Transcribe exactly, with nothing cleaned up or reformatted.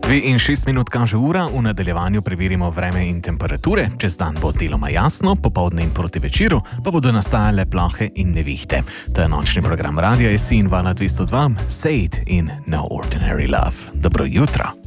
Dve in šest minut kaže ura, v nadaljevanju preverimo vreme in temperature. Čez dan bo deloma jasno, popoldne in proti večeru pa bodo nastajale plohe in nevihte. To je nočni program Radia S I in Vala dvesto dva, Say It in No Ordinary Love. Dobro jutro.